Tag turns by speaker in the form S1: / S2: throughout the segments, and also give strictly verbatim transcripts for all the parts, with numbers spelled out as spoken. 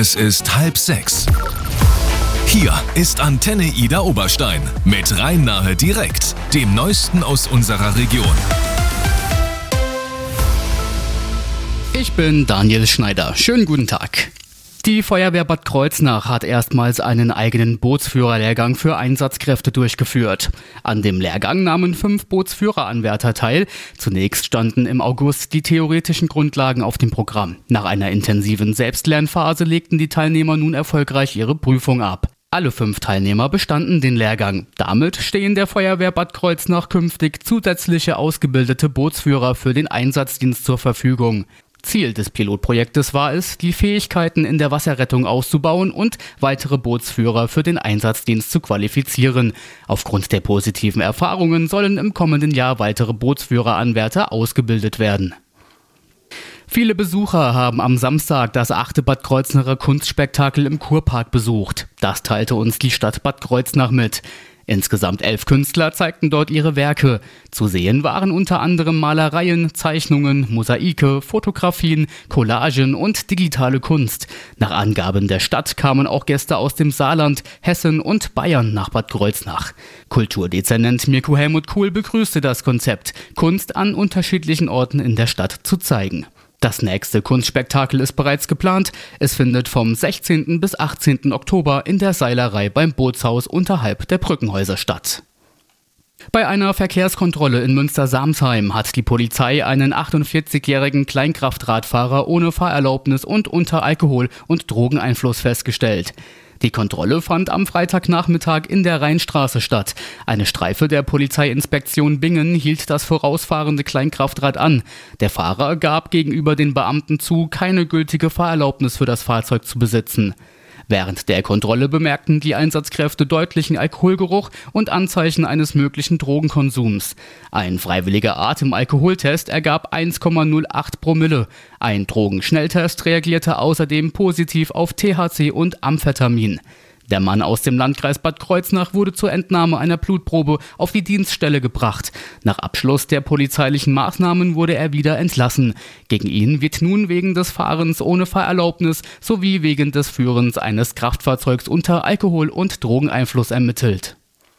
S1: Es ist halb sechs. Hier ist Antenne Ida Oberstein mit Rhein-Nahe direkt, dem Neuesten aus unserer Region.
S2: Ich bin Daniel Schneider. Schönen guten Tag. Die Feuerwehr Bad Kreuznach hat erstmals einen eigenen Bootsführerlehrgang für Einsatzkräfte durchgeführt. An dem Lehrgang nahmen fünf Bootsführeranwärter teil. Zunächst standen im August die theoretischen Grundlagen auf dem Programm. Nach einer intensiven Selbstlernphase legten die Teilnehmer nun erfolgreich ihre Prüfung ab. Alle fünf Teilnehmer bestanden den Lehrgang. Damit stehen der Feuerwehr Bad Kreuznach künftig zusätzliche ausgebildete Bootsführer für den Einsatzdienst zur Verfügung. Ziel des Pilotprojektes war es, die Fähigkeiten in der Wasserrettung auszubauen und weitere Bootsführer für den Einsatzdienst zu qualifizieren. Aufgrund der positiven Erfahrungen sollen im kommenden Jahr weitere Bootsführeranwärter ausgebildet werden. Viele Besucher haben am Samstag das achte Bad Kreuznacher Kunstspektakel im Kurpark besucht. Das teilte uns die Stadt Bad Kreuznach mit. Insgesamt elf Künstler zeigten dort ihre Werke. Zu sehen waren unter anderem Malereien, Zeichnungen, Mosaike, Fotografien, Collagen und digitale Kunst. Nach Angaben der Stadt kamen auch Gäste aus dem Saarland, Hessen und Bayern nach Bad Kreuznach. Kulturdezernent Mirko Helmut Kuhl begrüßte das Konzept, Kunst an unterschiedlichen Orten in der Stadt zu zeigen. Das nächste Kunstspektakel ist bereits geplant. Es findet vom sechzehnten bis achtzehnten Oktober in der Seilerei beim Bootshaus unterhalb der Brückenhäuser statt. Bei einer Verkehrskontrolle in Münster-Samsheim hat die Polizei einen achtundvierzigjährigen Kleinkraftradfahrer ohne Fahrerlaubnis und unter Alkohol- und Drogeneinfluss festgestellt. Die Kontrolle fand am Freitagnachmittag in der Rheinstraße statt. Eine Streife der Polizeiinspektion Bingen hielt das vorausfahrende Kleinkraftrad an. Der Fahrer gab gegenüber den Beamten zu, keine gültige Fahrerlaubnis für das Fahrzeug zu besitzen. Während der Kontrolle bemerkten die Einsatzkräfte deutlichen Alkoholgeruch und Anzeichen eines möglichen Drogenkonsums. Ein freiwilliger Atemalkoholtest ergab eins Komma null acht Promille. Ein Drogenschnelltest reagierte außerdem positiv auf T H C und Amphetamin. Der Mann aus dem Landkreis Bad Kreuznach wurde zur Entnahme einer Blutprobe auf die Dienststelle gebracht. Nach Abschluss der polizeilichen Maßnahmen wurde er wieder entlassen. Gegen ihn wird nun wegen des Fahrens ohne Fahrerlaubnis sowie wegen des Führens eines Kraftfahrzeugs unter Alkohol- und Drogeneinfluss ermittelt.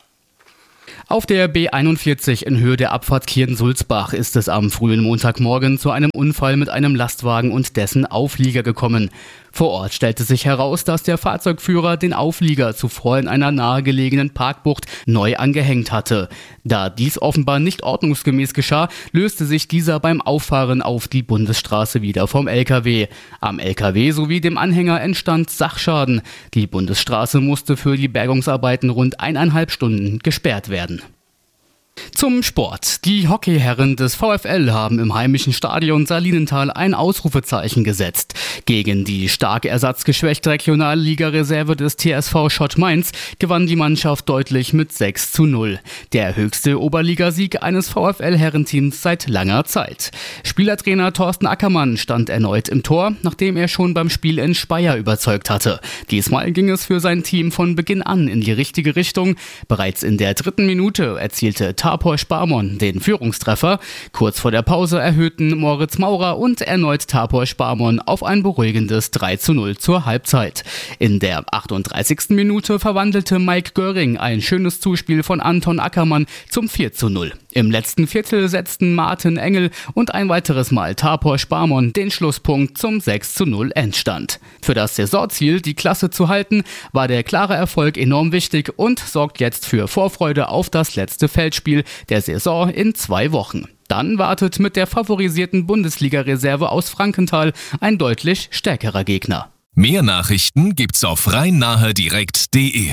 S2: Auf der B einundvierzig in Höhe der Abfahrt Kirn-Sulzbach ist es am frühen Montagmorgen zu einem Unfall mit einem Lastwagen und dessen Auflieger gekommen. Vor Ort stellte sich heraus, dass der Fahrzeugführer den Auflieger zuvor in einer nahegelegenen Parkbucht neu angehängt hatte. Da dies offenbar nicht ordnungsgemäß geschah, löste sich dieser beim Auffahren auf die Bundesstraße wieder vom L K W. Am L K W sowie dem Anhänger entstand Sachschaden. Die Bundesstraße musste für die Bergungsarbeiten rund eineinhalb Stunden gesperrt werden. Zum Sport. Die Hockeyherren des VfL haben im heimischen Stadion Salinenthal ein Ausrufezeichen gesetzt. Gegen die stark ersatzgeschwächte Regionalliga-Reserve des T S V Schott Mainz gewann die Mannschaft deutlich mit sechs zu null. Der höchste Oberligasieg eines VfL-Herrenteams seit langer Zeit. Spielertrainer Thorsten Ackermann stand erneut im Tor, nachdem er schon beim Spiel in Speyer überzeugt hatte. Diesmal ging es für sein Team von Beginn an in die richtige Richtung. Bereits in der dritten Minute erzielte Tapor Sparmon den Führungstreffer. Kurz vor der Pause erhöhten Moritz Maurer und erneut Tapor Sparmon auf ein beruhigendes drei zu null zur Halbzeit. In der achtunddreißigsten Minute verwandelte Mike Göring ein schönes Zuspiel von Anton Ackermann zum vier zu null. Im letzten Viertel setzten Martin Engel und ein weiteres Mal Tapor Sparmon den Schlusspunkt zum sechs zu null Endstand. Für das Saisonziel, die Klasse zu halten, war der klare Erfolg enorm wichtig und sorgt jetzt für Vorfreude auf das letzte Feldspiel der Saison in zwei Wochen. Dann wartet mit der favorisierten Bundesliga-Reserve aus Frankenthal ein deutlich stärkerer Gegner.
S1: Mehr Nachrichten gibt's auf rhein-nahe direkt punkt de.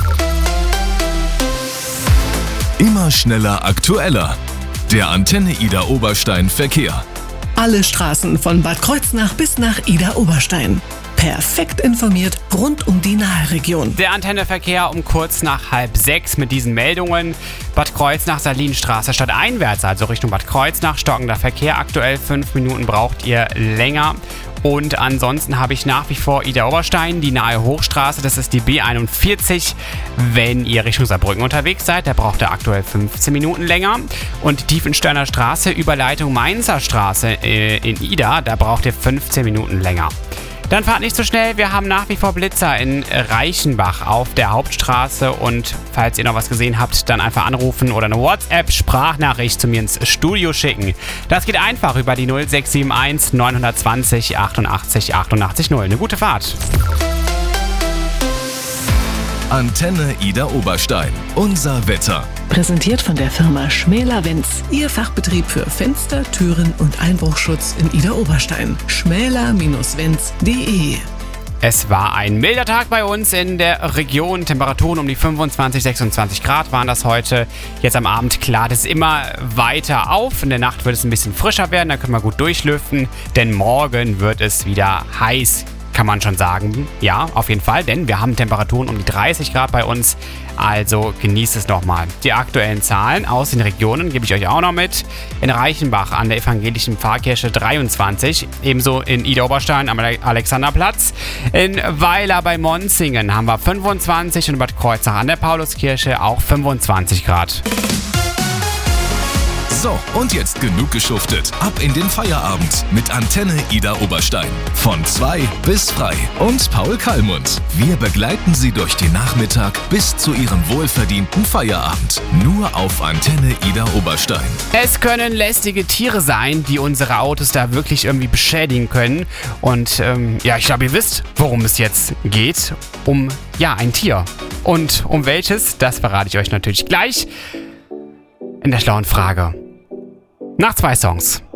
S1: Immer schneller, aktueller. Der Antenne Ida Oberstein Verkehr.
S3: Alle Straßen von Bad Kreuznach bis nach Ida Oberstein. Perfekt informiert rund um die Naheregion.
S4: Der Antenneverkehr um kurz nach halb sechs mit diesen Meldungen. Bad Kreuznach, Salinstraße stadteinwärts, also Richtung Bad Kreuznach, stockender Verkehr. Aktuell fünf Minuten braucht ihr länger. Und ansonsten habe ich nach wie vor Ida Oberstein, die nahe Hochstraße, das ist die B einundvierzig. Wenn ihr Richtung Saarbrücken unterwegs seid, da braucht ihr aktuell fünfzehn Minuten länger. Und Tiefensteiner Straße, Überleitung Mainzer Straße äh, in Ida, da braucht ihr fünfzehn Minuten länger. Dann fahrt nicht so schnell, wir haben nach wie vor Blitzer in Reichenbach auf der Hauptstraße und falls ihr noch was gesehen habt, dann einfach anrufen oder eine WhatsApp-Sprachnachricht zu mir ins Studio schicken. Das geht einfach über die null sechs sieben eins neun zwei null achtundachtzig achtundachtzig null. Eine gute Fahrt.
S1: Antenne Ida Oberstein. Unser Wetter.
S3: Präsentiert von der Firma Schmäler-Wenz. Ihr Fachbetrieb für Fenster, Türen und Einbruchschutz in Ida Oberstein. schmäler Bindestrich wenz punkt de.
S4: Es war ein milder Tag bei uns in der Region. Temperaturen um die fünfundzwanzig, sechsundzwanzig Grad waren das heute. Jetzt am Abend klart es immer weiter auf. In der Nacht wird es ein bisschen frischer werden, da können wir gut durchlüften. Denn morgen wird es wieder heiß, kann man schon sagen. Ja, auf jeden Fall, denn wir haben Temperaturen um die dreißig Grad bei uns. Also genießt es nochmal. Die aktuellen Zahlen aus den Regionen gebe ich euch auch noch mit. In Reichenbach an der evangelischen Pfarrkirche dreiundzwanzig. Ebenso in Ida Oberstein am Alexanderplatz. In Weiler bei Monzingen haben wir fünfundzwanzig und in Bad Kreuznach an der Pauluskirche auch fünfundzwanzig Grad.
S1: So, und jetzt genug geschuftet. Ab in den Feierabend mit Antenne Ida Oberstein. Von zwei bis frei. Und Paul Kallmund. Wir begleiten Sie durch den Nachmittag bis zu Ihrem wohlverdienten Feierabend. Nur auf Antenne Ida Oberstein.
S4: Es können lästige Tiere sein, die unsere Autos da wirklich irgendwie beschädigen können. Und ähm, ja, ich glaube, ihr wisst, worum es jetzt geht. Um, ja, ein Tier. Und um welches, das verrate ich euch natürlich gleich in der schlauen Frage. Nach zwei Songs.